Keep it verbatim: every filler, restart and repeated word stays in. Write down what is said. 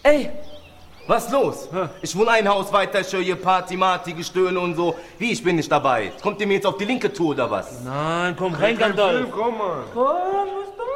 Ey, was los? Ja. Ich wohne ein Haus weiter, ich höre hier Party, Marty, Gestöhne und so. Wie, ich bin nicht dabei? Kommt ihr mir jetzt auf die linke Tour oder was? Nein, komm rein, Gandalf. Komm mal. Komm, was du